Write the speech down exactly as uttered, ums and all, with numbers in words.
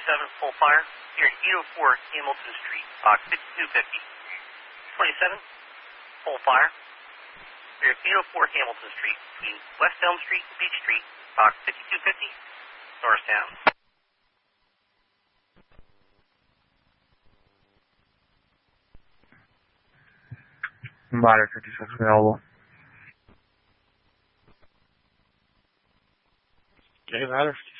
twenty-seven, full fire. You're at eight oh four Hamilton Street, box fifty-two fifty. twenty-seven, full fire. You're at eight oh four Hamilton Street, between West Elm Street and Beach Street, box fifty-two fifty, Norristown. Ladder fifty-six available. Okay, ladder